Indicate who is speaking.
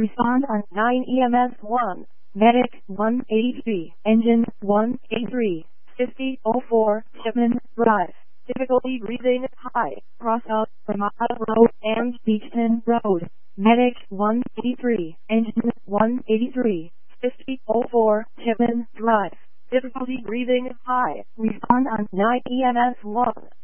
Speaker 1: Respond on 9 EMS 1. Medic 183. Engine 183. 5004. Shipman Drive. Difficulty breathing high. Cross out Ramada Road and Beachton Road. Medic 183. Engine 183. 5004. Shipman Drive. Difficulty breathing high. Respond on 9 EMS 1.